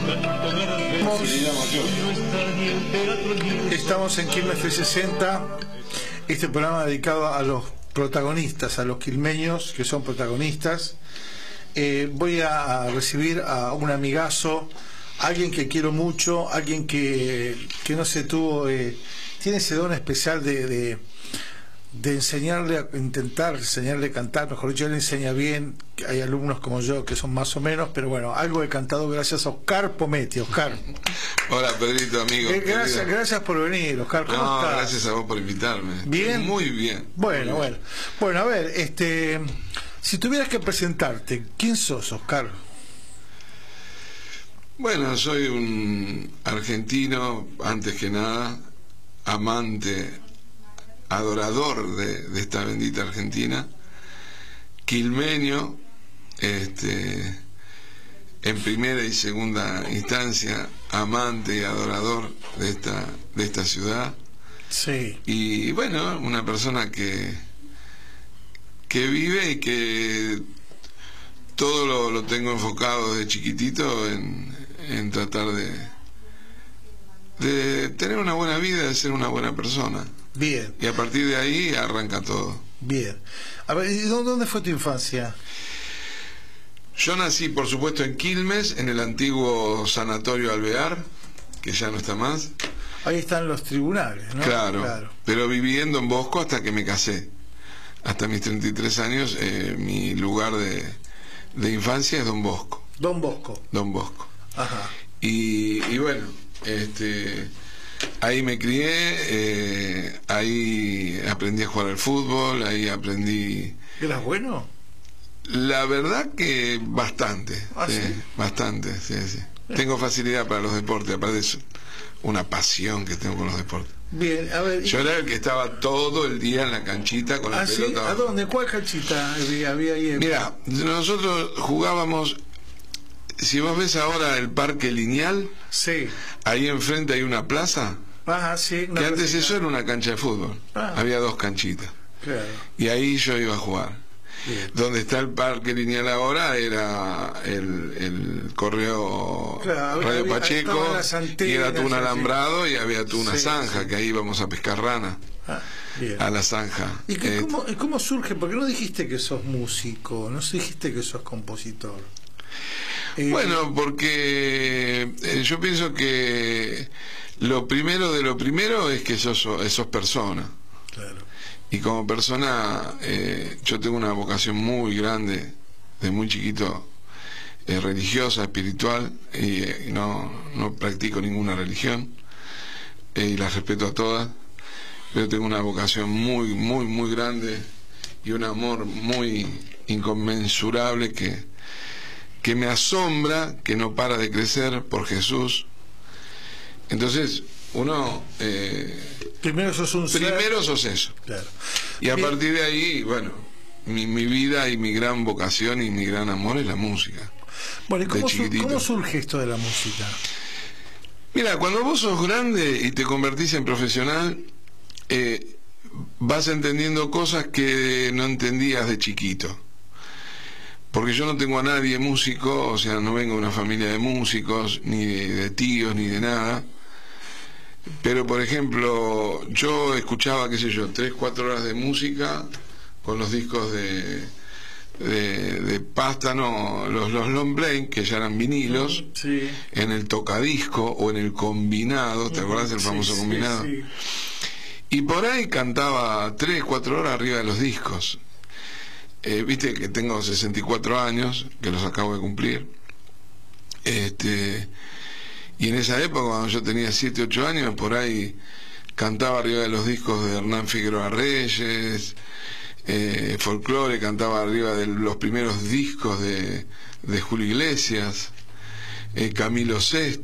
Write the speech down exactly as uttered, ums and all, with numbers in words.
Estamos en Quilmes trescientos sesenta, este programa dedicado a los protagonistas, a los quilmeños que son protagonistas. Eh, voy a recibir a un amigazo, alguien que quiero mucho, alguien que, que no se tuvo, eh, tiene ese don especial de, de, de enseñarle, a, intentar enseñarle a cantar, mejor dicho, él enseña bien. Hay alumnos como yo que son más o menos, pero bueno, algo he cantado gracias a Oscar Pometti. Oscar. Hola Pedrito, amigo. Eh, gracias, gracias por venir, Oscar. ¿Cómo no, estás? Gracias a vos por invitarme. Bien. Muy bien. Bueno, muy bueno. bien. Bueno, a ver, este, si tuvieras que presentarte, ¿quién sos, Oscar? Bueno, soy un argentino, antes que nada, amante, adorador de, de esta bendita Argentina, quilmeño, este, en primera y segunda instancia, amante y adorador de esta, de esta ciudad. Sí. Y bueno, una persona que, que vive y que todo lo, lo tengo enfocado desde chiquitito en, en tratar de, de tener una buena vida, de ser una buena persona. Bien. Y a partir de ahí arranca todo. Bien. A ver, ¿y dónde fue tu infancia? Yo nací, por supuesto, en Quilmes, en el antiguo Sanatorio Alvear, que ya no está más. Ahí están los tribunales, ¿no? Claro, claro. Pero viviendo en Bosco hasta que me casé. Hasta mis treinta y tres años, eh, mi lugar de, de infancia es Don Bosco. Don Bosco. Don Bosco. Ajá. Y, y bueno, este, ahí me crié, eh, ahí aprendí a jugar al fútbol, ahí aprendí... ¿Eras bueno? La verdad que bastante, ¿Ah, sí, sí? bastante, sí, sí. Tengo facilidad para los deportes, aparte es una pasión que tengo con los deportes. Bien, a ver... Yo era el que estaba todo el día en la canchita con la ¿Ah, sí? pelota. ¿A dónde? ¿Cuál canchita había, había ahí? En... Mira, nosotros jugábamos, si vos ves ahora el Parque Lineal, sí. Ahí enfrente hay una plaza, Ajá, sí. que antes eso era una cancha de fútbol, ah. Había dos canchitas, claro. Y ahí yo iba a jugar. Bien. Donde está el Parque Lineal ahora era el, el Correo, claro, Radio había, Pacheco, antenas, y era todo un alambrado, sí. Y había toda una sí, zanja, sí. Que ahí íbamos a pescar rana. Ah, a la zanja. ¿Y que, eh, cómo, cómo surge? Porque no dijiste que sos músico, no dijiste que sos compositor. Eh, bueno, porque eh, yo pienso que lo primero de lo primero es que sos, sos persona. Claro. Y como persona, eh, yo tengo una vocación muy grande, de muy chiquito, eh, religiosa, espiritual, y, eh, y no, no practico ninguna religión, eh, y las respeto a todas, pero tengo una vocación muy, muy, muy grande, y un amor muy inconmensurable que, que me asombra, que no para de crecer por Jesús. Entonces, uno... Eh, Primero sos un Primero ser. sos eso. Claro. Y a Bien. partir de ahí, bueno, mi, mi vida y mi gran vocación y mi gran amor es la música. Bueno, ¿y cómo, su, cómo surge esto de la música? Mira, cuando vos sos grande y te convertís en profesional, eh, vas entendiendo cosas que no entendías de chiquito. Porque yo no tengo a nadie músico, o sea, no vengo de una familia de músicos, ni de, de tíos, ni de nada. Pero, por ejemplo, yo escuchaba, qué sé yo, tres, cuatro horas de música con los discos de, de, de Pástano, los, los long play, que ya eran vinilos, sí. En el tocadisco o en el combinado, ¿te acordás del famoso sí, combinado? Sí, sí. Y por ahí cantaba tres, cuatro horas arriba de los discos. Eh, Viste que tengo sesenta y cuatro años, que los acabo de cumplir. Este... Y en esa época, cuando yo tenía siete, ocho años, por ahí cantaba arriba de los discos de Hernán Figueroa Reyes, eh, folclore, cantaba arriba de los primeros discos de, de Julio Iglesias, eh, Camilo Sesto.